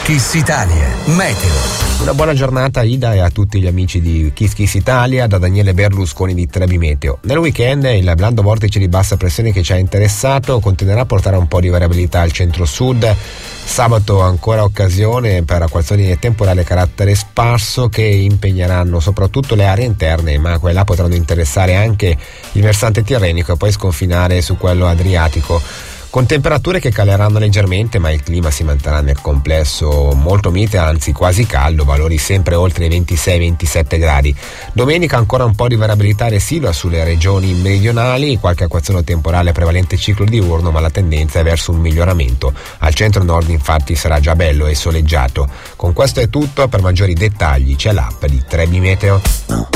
Kiss Italia, Meteo. Una buona giornata a Ida e a tutti gli amici di Kiss Italia da Daniele Berlusconi di Trebi Meteo. Nel weekend il blando vortice di bassa pressione che ci ha interessato continuerà a portare un po' di variabilità al centro-sud. Sabato ancora occasione per acquazzoni di temporale carattere sparso che impegneranno soprattutto le aree interne, ma quelle potranno interessare anche il versante tirrenico e poi sconfinare su quello adriatico, con temperature che caleranno leggermente, ma il clima si manterrà nel complesso molto mite, anzi quasi caldo, valori sempre oltre i 26-27 gradi. Domenica ancora un po' di variabilità residua sulle regioni meridionali, qualche acquazzone temporale prevalente ciclo diurno, ma la tendenza è verso un miglioramento. Al centro-nord infatti sarà già bello e soleggiato. Con questo è tutto, per maggiori dettagli c'è l'app di Trebi Meteo.